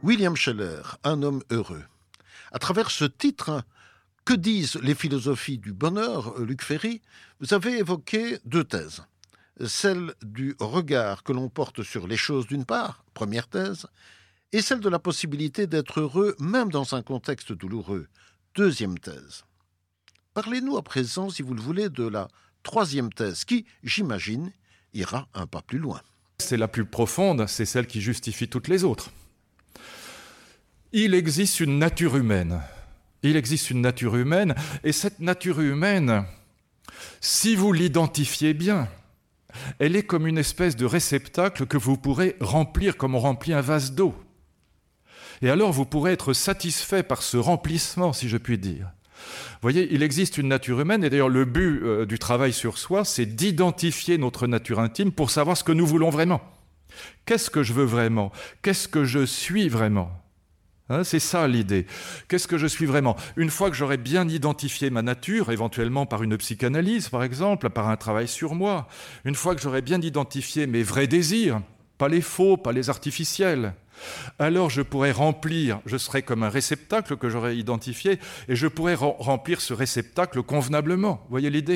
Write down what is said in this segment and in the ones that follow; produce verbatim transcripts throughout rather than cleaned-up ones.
William Scheller, un homme heureux. À travers ce titre, que disent les philosophies du bonheur, Luc Ferry, vous avez évoqué deux thèses. Celle du regard que l'on porte sur les choses d'une part, première thèse, et celle de la possibilité d'être heureux même dans un contexte douloureux, deuxième thèse. Parlez-nous à présent, si vous le voulez, de la troisième thèse qui, j'imagine, ira un pas plus loin. C'est la plus profonde, c'est celle qui justifie toutes les autres. Il existe une nature humaine. Il existe une nature humaine, et cette nature humaine, si vous l'identifiez bien, elle est comme une espèce de réceptacle que vous pourrez remplir comme on remplit un vase d'eau. Et alors vous pourrez être satisfait par ce remplissement, si je puis dire. Vous voyez, il existe une nature humaine, et d'ailleurs le but euh, du travail sur soi, c'est d'identifier notre nature intime pour savoir ce que nous voulons vraiment. Qu'est-ce que je veux vraiment ? Qu'est-ce que je suis vraiment ? Hein, c'est ça l'idée. Qu'est-ce que je suis vraiment ? Une fois que j'aurai bien identifié ma nature, éventuellement par une psychanalyse par exemple, par un travail sur moi, une fois que j'aurai bien identifié mes vrais désirs, pas les faux, pas les artificiels, alors je pourrais remplir, je serai comme un réceptacle que j'aurai identifié, et je pourrais re- remplir ce réceptacle convenablement. Vous voyez l'idée ?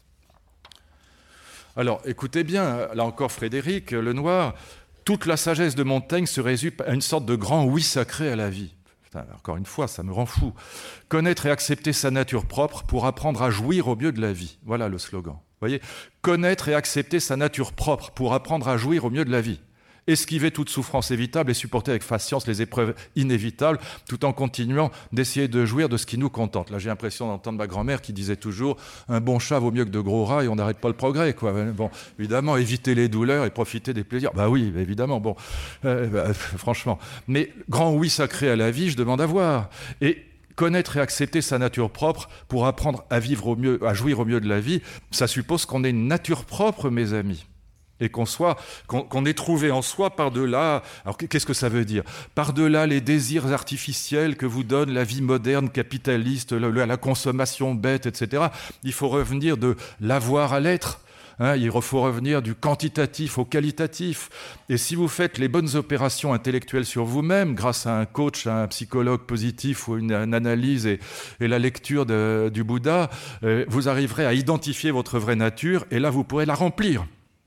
Alors, écoutez bien, là encore Frédéric Lenoir, toute la sagesse de Montaigne se résume à une sorte de grand oui sacré à la vie. Putain, encore une fois, ça me rend fou. Connaître et accepter sa nature propre pour apprendre à jouir au mieux de la vie. Voilà le slogan. Vous voyez ? Connaître et accepter sa nature propre pour apprendre à jouir au mieux de la vie. Esquiver toute souffrance évitable et supporter avec patience les épreuves inévitables, tout en continuant d'essayer de jouir de ce qui nous contente. Là, j'ai l'impression d'entendre ma grand-mère qui disait toujours « un bon chat vaut mieux que de gros rats et on n'arrête pas le progrès ». Quoi. Bon, évidemment, éviter les douleurs et profiter des plaisirs. Bah oui, évidemment, bon, euh, bah, franchement. Mais grand oui sacré à la vie, je demande à voir. Et connaître et accepter sa nature propre pour apprendre à vivre au mieux, à jouir au mieux de la vie, ça suppose qu'on ait une nature propre, mes amis. Et qu'on soit, qu'on, qu'on ait trouvé en soi par-delà, alors qu'est-ce que ça veut dire ? Par-delà les désirs artificiels que vous donne la vie moderne, capitaliste, la, la consommation bête, et cetera. Il faut revenir de l'avoir à l'être. Hein, il faut revenir du quantitatif au qualitatif. Et si vous faites les bonnes opérations intellectuelles sur vous-même, grâce à un coach, à un psychologue positif ou une, une analyse et, et la lecture de, du Bouddha, euh, vous arriverez à identifier votre vraie nature et là, vous pourrez la remplir.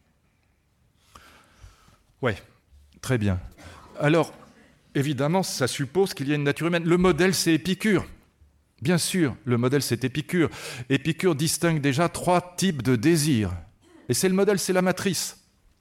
Oui, très bien. Alors, évidemment, ça suppose qu'il y a une nature humaine. Le modèle, c'est Épicure. Bien sûr, le modèle, c'est Épicure. Épicure distingue déjà trois types de désirs. Et c'est le modèle, c'est la matrice.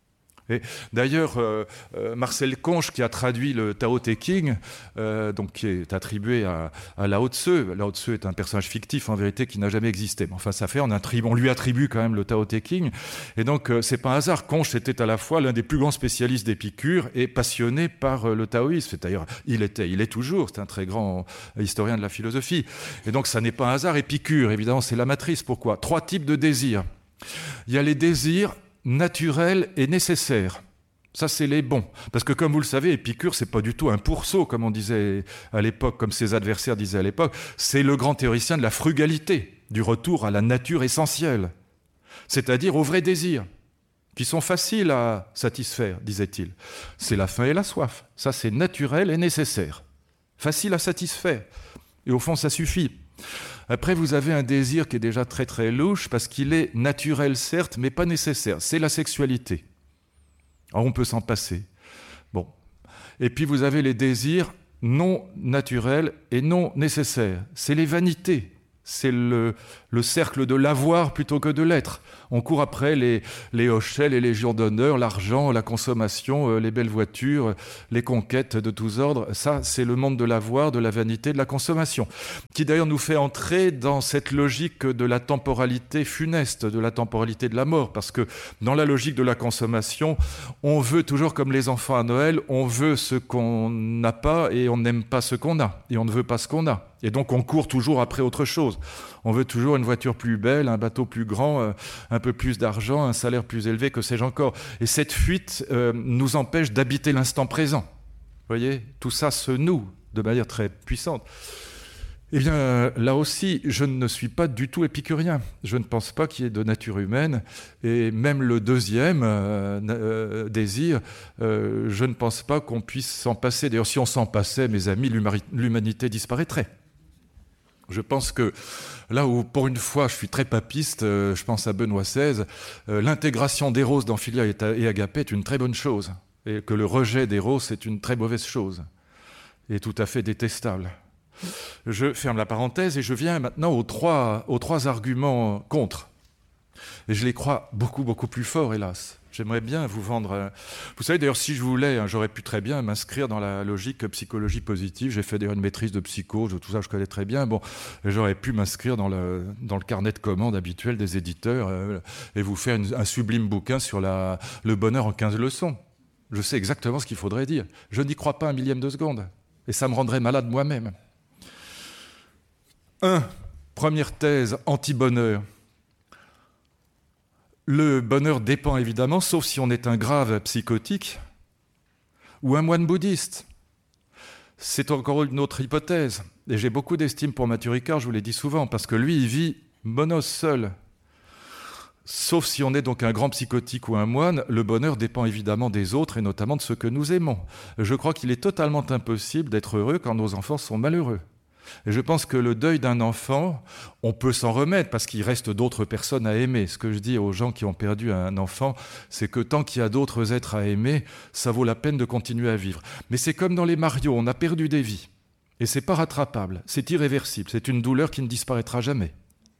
Et d'ailleurs, euh, euh, Marcel Conche, qui a traduit le Tao Te Ching, euh, donc qui est attribué à, à Lao Tse. Lao Tse est un personnage fictif, en vérité, qui n'a jamais existé. Mais enfin, ça fait, on, attribue, on lui attribue quand même le Tao Te Ching. Et donc, euh, c'est pas un hasard. Conche était à la fois l'un des plus grands spécialistes d'Épicure et passionné par euh, le taoïsme. D'ailleurs, il était, il est toujours, c'est un très grand historien de la philosophie. Et donc, ça n'est pas un hasard. Épicure, évidemment, c'est la matrice. Pourquoi ? Trois types de désirs. Il y a les désirs naturel et nécessaire. Ça, c'est les bons. Parce que, comme vous le savez, Épicure, c'est pas du tout un pourceau, comme on disait à l'époque, comme ses adversaires disaient à l'époque. C'est le grand théoricien de la frugalité, du retour à la nature essentielle, c'est-à-dire aux vrais désirs, qui sont faciles à satisfaire, disait-il. C'est la faim et la soif. Ça, c'est naturel et nécessaire. Facile à satisfaire. Et au fond, ça suffit. Après, vous avez un désir qui est déjà très très louche parce qu'il est naturel certes, mais pas nécessaire. C'est la sexualité. Alors on peut s'en passer. Bon. Et puis vous avez les désirs non naturels et non nécessaires. C'est les vanités. C'est le, le cercle de l'avoir plutôt que de l'être. On court après les, les hochets, les légions d'honneur, l'argent, la consommation, euh, les belles voitures, euh, les conquêtes de tous ordres. Ça, c'est le monde de l'avoir, de la vanité, de la consommation, qui d'ailleurs nous fait entrer dans cette logique de la temporalité funeste, de la temporalité de la mort, parce que dans la logique de la consommation, on veut toujours, comme les enfants à Noël, on veut ce qu'on n'a pas et on n'aime pas ce qu'on a, et on ne veut pas ce qu'on a. Et donc on court toujours après autre chose. On veut toujours une voiture plus belle, un bateau plus grand, euh, un peu plus d'argent, un salaire plus élevé, que sais-je encore. Et cette fuite euh, nous empêche d'habiter l'instant présent. Vous voyez, tout ça se noue de manière très puissante. Eh bien, là aussi, je ne suis pas du tout épicurien. Je ne pense pas qu'il y ait de nature humaine. Et même le deuxième euh, euh, désir, euh, je ne pense pas qu'on puisse s'en passer. D'ailleurs, si on s'en passait, mes amis, l'humanité disparaîtrait. Je pense que là où, pour une fois, je suis très papiste, euh, je pense à Benoît seize, euh, l'intégration d'Éros dans Philia et Agapé est une très bonne chose. Et que le rejet d'Éros est une très mauvaise chose. Et tout à fait détestable. Je ferme la parenthèse et je viens maintenant aux trois, aux trois arguments contre. Et je les crois beaucoup, beaucoup plus forts, hélas. J'aimerais bien vous vendre... Vous savez, d'ailleurs, si je voulais, hein, j'aurais pu très bien m'inscrire dans la logique psychologie positive. J'ai fait d'ailleurs une maîtrise de psycho, tout ça, je connais très bien. Bon, j'aurais pu m'inscrire dans le, dans le carnet de commandes habituel des éditeurs euh, et vous faire une, un sublime bouquin sur la, le bonheur en quinze leçons. Je sais exactement ce qu'il faudrait dire. Je n'y crois pas un millième de seconde. Et ça me rendrait malade moi-même. Un, première thèse, anti-bonheur. Le bonheur dépend évidemment, sauf si on est un grave psychotique ou un moine bouddhiste. C'est encore une autre hypothèse. Et j'ai beaucoup d'estime pour Mathieu Ricard, je vous l'ai dit souvent, parce que lui, il vit monos seul. Sauf si on est donc un grand psychotique ou un moine, le bonheur dépend évidemment des autres et notamment de ceux que nous aimons. Je crois qu'il est totalement impossible d'être heureux quand nos enfants sont malheureux. Et je pense que le deuil d'un enfant, on peut s'en remettre parce qu'il reste d'autres personnes à aimer. Ce que je dis aux gens qui ont perdu un enfant, c'est que tant qu'il y a d'autres êtres à aimer, ça vaut la peine de continuer à vivre. Mais c'est comme dans les Mario, on a perdu des vies. Et c'est pas rattrapable, c'est irréversible, c'est une douleur qui ne disparaîtra jamais.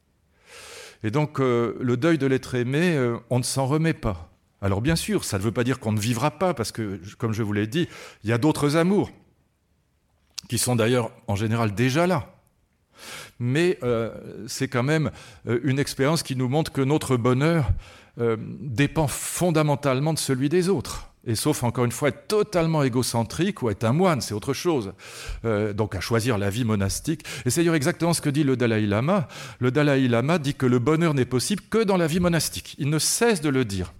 Et donc, euh, le deuil de l'être aimé, euh, on ne s'en remet pas. Alors bien sûr, ça ne veut pas dire qu'on ne vivra pas, parce que, comme je vous l'ai dit, il y a d'autres amours, qui sont d'ailleurs en général déjà là. Mais euh, c'est quand même euh, une expérience qui nous montre que notre bonheur euh, dépend fondamentalement de celui des autres. Et sauf, encore une fois, être totalement égocentrique ou être un moine, c'est autre chose. Euh, donc à choisir la vie monastique. Et c'est d'ailleurs exactement ce que dit le Dalai Lama. Le Dalai Lama dit que le bonheur n'est possible que dans la vie monastique. Il ne cesse de le dire.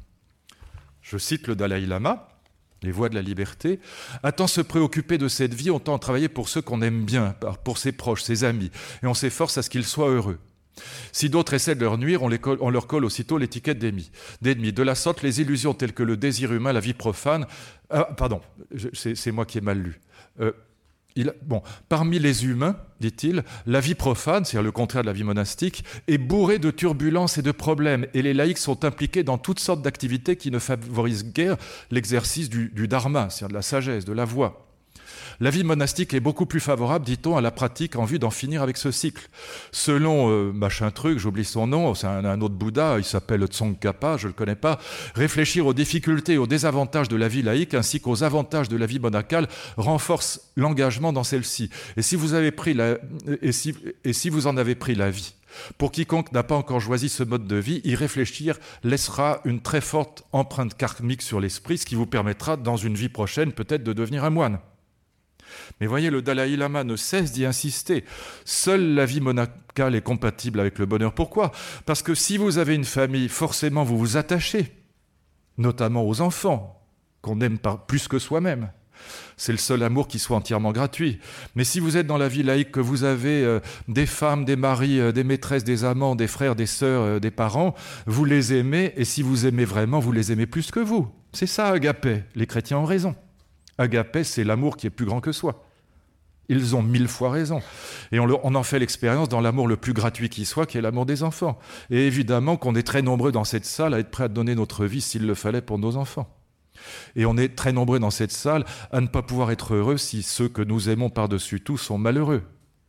Je cite le Dalai Lama. Les voies de la liberté, à tant se préoccuper de cette vie, autant travailler pour ceux qu'on aime bien, pour ses proches, ses amis, et on s'efforce à ce qu'ils soient heureux. Si d'autres essaient de leur nuire, on, les colle, on leur colle aussitôt l'étiquette d'ennemis. De la sorte, les illusions telles que le désir humain, la vie profane... Ah, pardon, je, c'est, c'est moi qui ai mal lu. Euh, Il, bon, parmi les humains, dit-il, la vie profane, c'est-à-dire le contraire de la vie monastique, est bourrée de turbulences et de problèmes, et les laïcs sont impliqués dans toutes sortes d'activités qui ne favorisent guère l'exercice du, du dharma, c'est-à-dire de la sagesse, de la voie. La vie monastique est beaucoup plus favorable, dit-on, à la pratique en vue d'en finir avec ce cycle. Selon euh, machin truc, j'oublie son nom, c'est un, un autre Bouddha, il s'appelle Tsongkhapa, je ne le connais pas, réfléchir aux difficultés et aux désavantages de la vie laïque ainsi qu'aux avantages de la vie monacale renforce l'engagement dans celle-ci. Et si vous avez pris la, et si, et si vous en avez pris la vie, pour quiconque n'a pas encore choisi ce mode de vie, y réfléchir laissera une très forte empreinte karmique sur l'esprit, ce qui vous permettra, dans une vie prochaine, peut-être de devenir un moine. Mais voyez, le Dalai Lama ne cesse d'y insister. Seule la vie monacale est compatible avec le bonheur. Pourquoi ? Parce que si vous avez une famille, forcément vous vous attachez, notamment aux enfants, qu'on aime par plus que soi-même. C'est le seul amour qui soit entièrement gratuit. Mais si vous êtes dans la vie laïque, que vous avez euh, des femmes, des maris, euh, des maîtresses, des amants, des frères, des sœurs, euh, des parents, vous les aimez, et si vous aimez vraiment, vous les aimez plus que vous. C'est ça, agapé. Les chrétiens ont raison. Agapé, c'est l'amour qui est plus grand que soi. Ils ont mille fois raison. Et on, le, on en fait l'expérience dans l'amour le plus gratuit qui soit, qui est l'amour des enfants. Et évidemment qu'on est très nombreux dans cette salle à être prêts à donner notre vie s'il le fallait pour nos enfants. Et on est très nombreux dans cette salle à ne pas pouvoir être heureux si ceux que nous aimons par-dessus tout sont malheureux.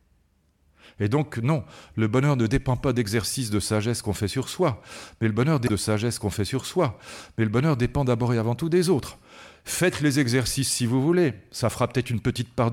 Et donc, non, le bonheur ne dépend pas d'exercices de sagesse qu'on fait sur soi, mais le bonheur de sagesse qu'on fait sur soi. Mais le bonheur dépend d'abord et avant tout des autres. Faites les exercices si vous voulez, ça fera peut-être une petite part